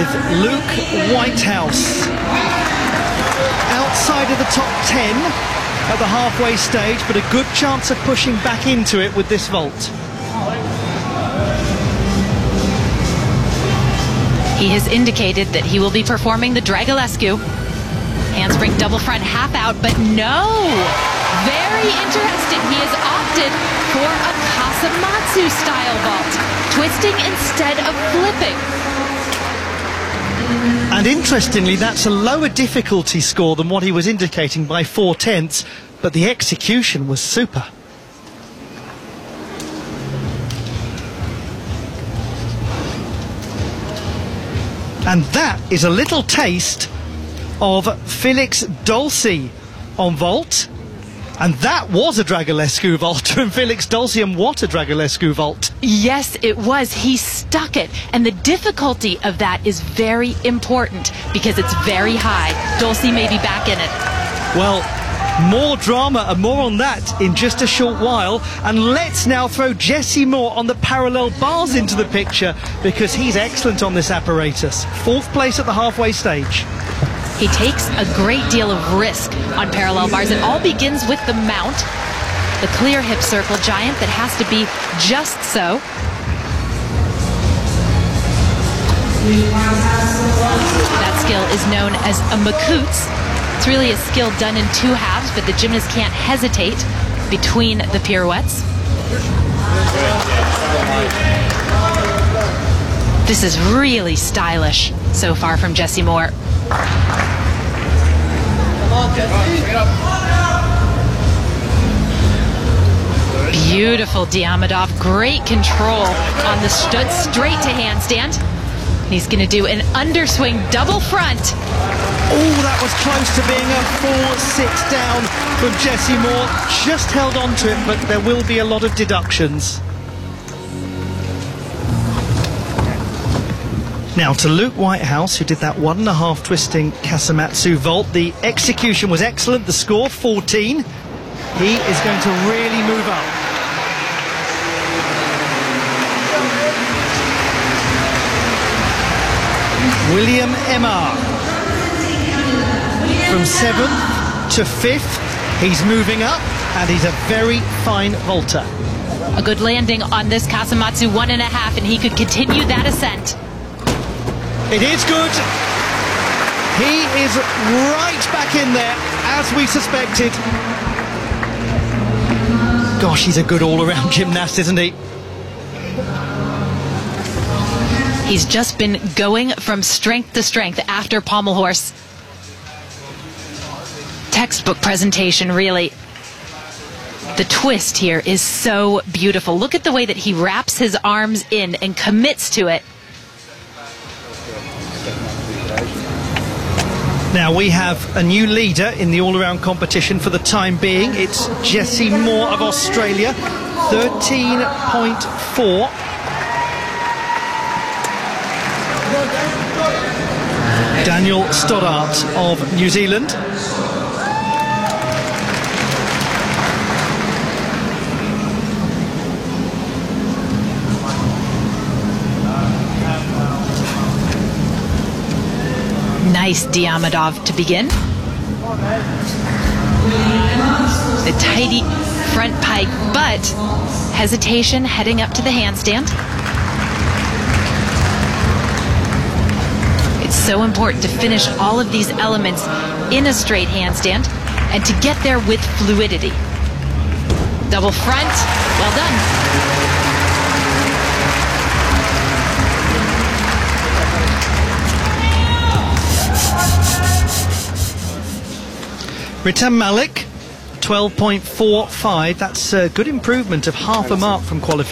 with Luke Whitehouse. Outside of the top 10 at the halfway stage, but a good chance of pushing back into it with this vault. He has indicated that he will be performing the Dragulescu. Handspring double front half out, but no! Very interesting. He has opted for a Kasamatsu style vault, twisting instead of flipping. And interestingly, that's a lower difficulty score than what he was indicating by 4/10, but the execution was super. And that is a little taste of Felix Dolci on vault. And that was a Dragulescu vault, and Felix Dolci, and what a Dragulescu vault. Yes, it was. He stuck it. And the difficulty of that is very important because it's very high. Dolci may be back in it. Well, more drama and more on that in just a short while. And let's now throw Jesse Moore on the parallel bars into the picture because he's excellent on this apparatus. 4th place at the halfway stage. He takes a great deal of risk on parallel bars. It all begins with the mount, the clear hip circle giant that has to be just so. That skill is known as a Makutsu. It's really a skill done in 2 halves, but the gymnast can't hesitate between the pirouettes. This is really stylish so far from Jesse Moore. Beautiful Diamidov, great control on the Stutz, straight to handstand. He's going to do an underswing double front. Oh, that was close to being a full sit down from Jesse Moore. Just held on to it, but there will be a lot of deductions. Now to Luke Whitehouse, who did that 1.5 twisting Kasamatsu vault. The execution was excellent, the score 14. He is going to really move up. William Emar, from 7th to 5th, he's moving up, and he's a very fine vaulter. A good landing on this Kasamatsu 1.5, and he could continue that ascent. It is good. He is right back in there, as we suspected. Gosh, he's a good all-around gymnast, isn't he? He's just been going from strength to strength after Pommel Horse. Textbook presentation, really. The twist here is so beautiful. Look at the way that he wraps his arms in and commits to it. Now we have a new leader in the all-around competition for the time being. It's Jesse Moore of Australia, 13.4. Daniel Stoddart of New Zealand. Nice Diamidov to begin. The tidy front pike, but hesitation heading up to the handstand. It's so important to finish all of these elements in a straight handstand and to get there with fluidity. Double front, well done. Ritam Malik, 12.45. That's a good improvement of half a mark from qualification.